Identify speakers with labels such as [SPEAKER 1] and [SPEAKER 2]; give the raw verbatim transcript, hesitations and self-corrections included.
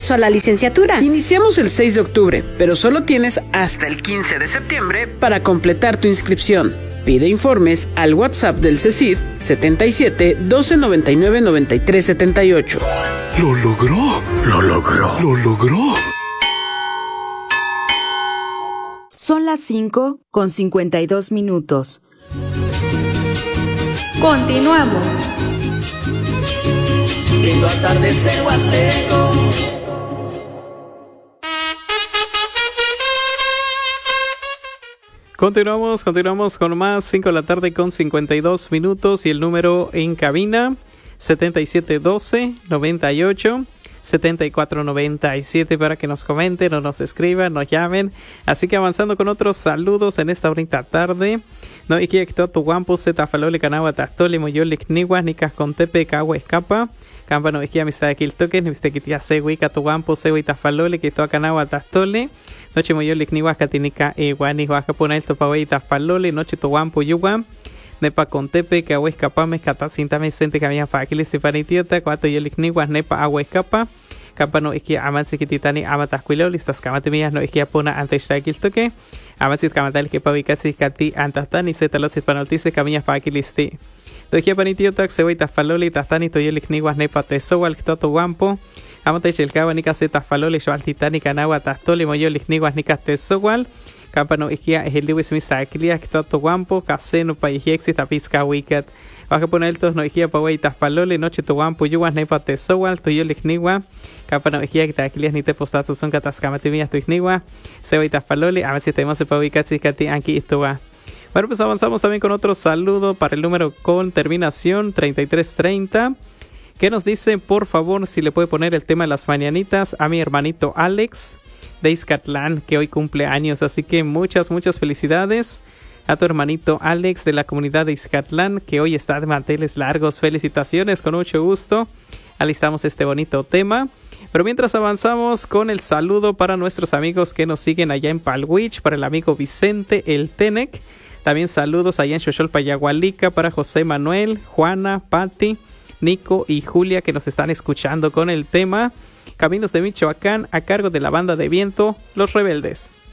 [SPEAKER 1] ingreso a la licenciatura.
[SPEAKER 2] Iniciamos el seis de octubre, pero solo tienes hasta el quince de septiembre para completar tu inscripción. Pide informes al WhatsApp del CECID setenta y siete, doce, noventa y nueve, noventa y tres, setenta y ocho.
[SPEAKER 3] ¡Lo logró! ¡Lo logró! ¡Lo logró!
[SPEAKER 4] Son las cinco con cincuenta y dos minutos.
[SPEAKER 1] Continuamos.
[SPEAKER 5] Lindo atardecer huasteco.
[SPEAKER 6] Continuamos, continuamos con más, cinco de la tarde con cincuenta y dos minutos y el número en cabina setenta y siete, doce, noventa y ocho, setenta y cuatro, noventa y siete para que nos comenten o nos escriban, nos llamen. Así que avanzando con otros saludos en esta bonita tarde. No, y que tu guampo zeta falole canagua tastole moyolik niwas nicas con tepe cagua escapa. Campano es que amistad aquí el toque, ni viste que tía segui catuampo segui tafalole que toa canagua tastole. Noche moyolik niwas catinica e guani huaca pona el topawei tafalole, noche tuampo yuguam. Nepa contepe que agua escapa me cata cinta me sente que había faquiles tifanitieta, cuatro yolik niwas nepa agua escapa. Campano es que amansi que titani amatas cuilo listas camate mías no es que apona antes de aquí el toque. Amansi camatales que pavicatsi cati antatani setalosis panoltice camilla faquilisti. Tokia panitiotak se voy tafaloli tastani toyolik niwas nepa tesowal ktoto guampo. Amate chelcaba nika se tafaloli yo altitani canagua tastoli moyolik niwas nika tesowal. Campano iskia es el liwis mista aklia ktoto guampo caseno paijexi tapizca wicket. Baja poneltos no iskia pa wey tafaloli noche to guampo yuwas nepa tesowal toyolik niwa. Campano iskia que takilias ni te postatos son kataskamativias tu niwa. Se voy tafaloli a ver si tenemos pa wikatsi kati anki istowa. Bueno, pues avanzamos también con otro saludo para el número con terminación treinta y tres treinta, que nos dice, por favor, si le puede poner el tema de las mañanitas a mi hermanito Alex de Izcatlán, que hoy cumple años. Así que muchas, muchas felicidades a tu hermanito Alex de la comunidad de Izcatlán, que hoy está de manteles largos. Felicitaciones, con mucho gusto. Alistamos este bonito tema. Pero mientras avanzamos con el saludo para nuestros amigos que nos siguen allá en Palwich, para el amigo Vicente El Tenec. También saludos allá en Xoxolpa, Yagualica, para José Manuel, Juana, Patti, Nico y Julia, que nos están escuchando con el tema Caminos de Michoacán, a cargo de la banda de viento Los Rebeldes.